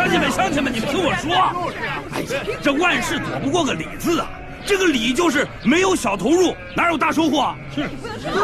乡亲们，你们听我说，哎呀，这万事躲不过个理字啊！这个理就是没有小投入，哪有大收获啊？是。